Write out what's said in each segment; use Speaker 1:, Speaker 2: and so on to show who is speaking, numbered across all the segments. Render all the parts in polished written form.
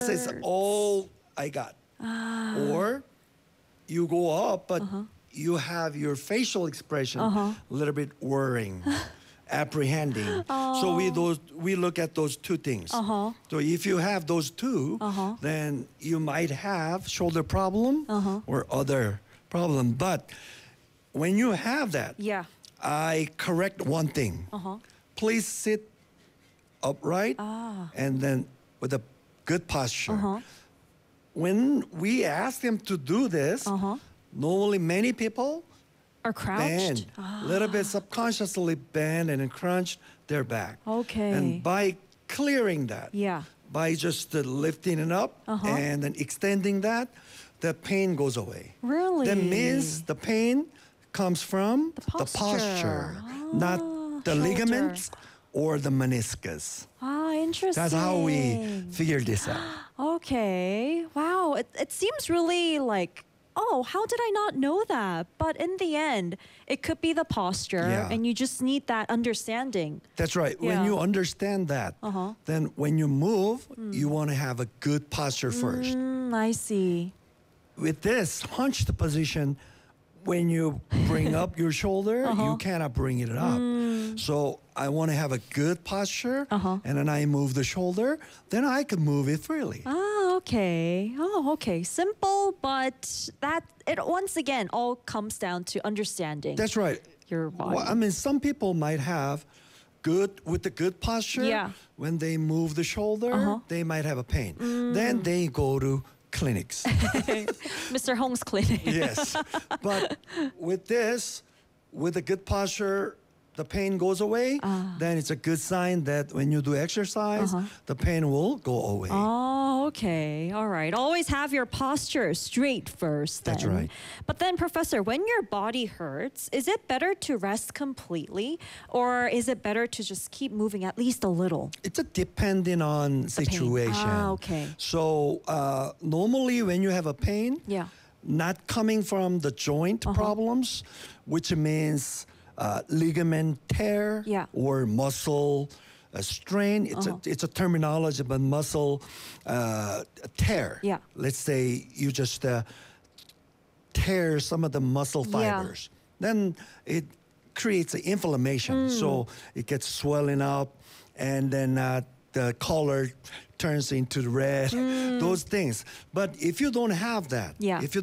Speaker 1: This is all I got. Or you go up, but you have your facial expression a little bit worrying, apprehending. So we look at those two things. So if you have those two, then you might have shoulder problem or other problem. But when you have that,
Speaker 2: Yeah.
Speaker 1: I correct one thing. Please sit upright and then with a good posture. When we ask them to do this, normally many people
Speaker 2: Or crouched.
Speaker 1: bend, a little bit subconsciously bend and then crunch their back.
Speaker 2: Okay.
Speaker 1: And by clearing that,
Speaker 2: Yeah.
Speaker 1: by just lifting it up and then extending that, the pain goes away.
Speaker 2: Really?
Speaker 1: That means the pain comes from
Speaker 2: The posture.
Speaker 1: not the
Speaker 2: shoulder.
Speaker 1: ligaments or the meniscus.
Speaker 2: Interesting.
Speaker 1: That's how we figure this out.
Speaker 2: Okay. Wow. It seems really like, oh, how did I not know that? But in the end, it could be the posture,
Speaker 1: Yeah.
Speaker 2: and you just need that understanding.
Speaker 1: That's right.
Speaker 2: Yeah.
Speaker 1: When you understand that, then when you move, you want to have a good posture first.
Speaker 2: I see.
Speaker 1: With this hunched position, when you bring up your shoulder, you cannot bring it up. So I want to have a good posture, and then I move the shoulder, then I can move it freely.
Speaker 2: Okay. Oh, okay. Simple, but that it once again all comes down to understanding
Speaker 1: That's right.
Speaker 2: your body.
Speaker 1: Well, I mean, some people might have with the good posture.
Speaker 2: Yeah.
Speaker 1: When they move the shoulder, they might have a pain. Then they go to clinics.
Speaker 2: Mr. Hong's clinic.
Speaker 1: Yes. But with this, with a good posture, the pain goes away. Then it's a good sign that when you do exercise, the pain will go away.
Speaker 2: Oh, okay. All right. Always have your posture straight first.
Speaker 1: That's
Speaker 2: then.
Speaker 1: right.
Speaker 2: But then, Professor, when your body hurts, is it better to rest completely, or is it better to just keep moving at least a little?
Speaker 1: It's a depending on situation.
Speaker 2: Okay.
Speaker 1: So normally when you have a pain,
Speaker 2: Yeah.
Speaker 1: not coming from the joint problems, which means ligament tear
Speaker 2: Yeah.
Speaker 1: or muscle strain. It's a terminology, but muscle tear.
Speaker 2: Yeah.
Speaker 1: Let's say you just tear some of the muscle fibers. Then it creates an inflammation. So it gets swelling up, and then the color turns into red, those things. But if you don't have that,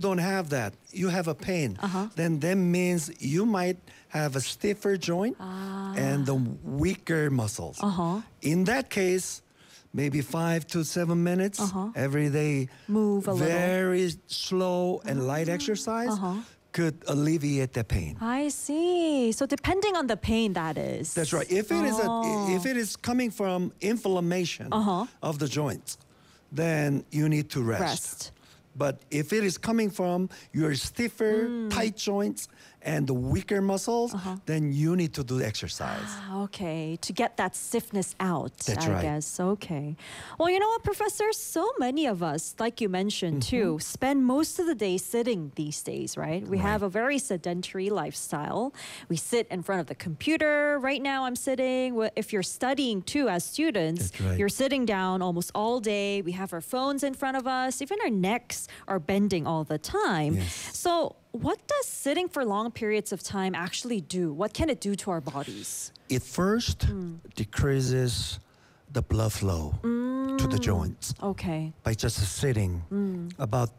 Speaker 1: you have a pain, then that means you might have a stiffer joint and the weaker muscles. In that case, maybe 5 to 7 minutes every day,
Speaker 2: Move a little.
Speaker 1: very slow and light exercise could alleviate the pain.
Speaker 2: I see. So depending on the pain, that is.
Speaker 1: That's right. If it is coming from inflammation of the joints, then you need to rest. But if it is coming from your stiffer, tight joints and the weaker muscles, then you need to do exercise.
Speaker 2: Okay, to get that stiffness out,
Speaker 1: That's
Speaker 2: I
Speaker 1: right.
Speaker 2: guess. Okay. Well, you know what, Professor? So many of us, like you mentioned too, spend most of the day sitting these days, right? We have a very sedentary lifestyle. We sit in front of the computer. Right now, I'm sitting. If you're studying too as students,
Speaker 1: That's right.
Speaker 2: you're sitting down almost all day. We have our phones in front of us. Even our necks are bending all the time.
Speaker 1: Yes.
Speaker 2: So, what does sitting for long periods of time actually do? What can it do to our bodies?
Speaker 1: It first decreases the blood flow to the joints
Speaker 2: Okay.
Speaker 1: by just sitting. About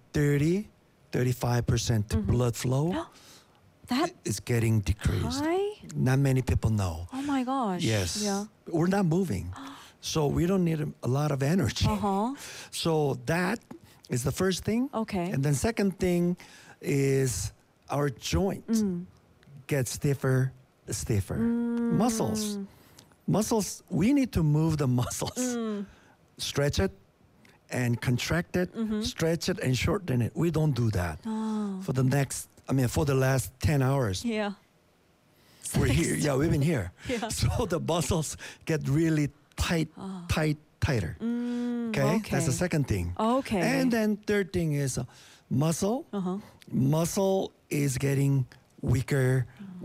Speaker 1: 35% blood flow
Speaker 2: That
Speaker 1: is getting decreased.
Speaker 2: high?
Speaker 1: Not many people know.
Speaker 2: Oh my gosh.
Speaker 1: Yes.
Speaker 2: Yeah.
Speaker 1: We're not moving. So we don't need a lot of energy. So that is the first thing.
Speaker 2: Okay.
Speaker 1: And then second thing is our joints get stiffer. Muscles, we need to move the muscles. Stretch it and contract it, stretch it and shorten it. We don't do that. For the last 10 hours.
Speaker 2: Yeah.
Speaker 1: We're here. Yeah, we've been here.
Speaker 2: Yeah.
Speaker 1: So the muscles get really tighter. Okay? That's the second thing.
Speaker 2: Okay.
Speaker 1: And then third thing is muscle. Muscle is getting weaker.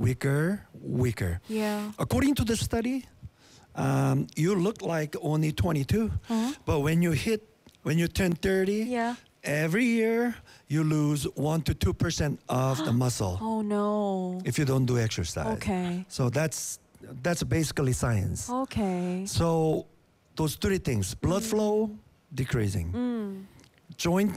Speaker 2: Yeah.
Speaker 1: According to the study, you look like only 22, but when you hit when you turn 30,
Speaker 2: Yeah.
Speaker 1: every year you lose 1 to 2% of the muscle
Speaker 2: Oh no.
Speaker 1: if you don't do exercise.
Speaker 2: Okay.
Speaker 1: So that's basically science.
Speaker 2: Okay.
Speaker 1: So those three things: blood flow decreasing, joint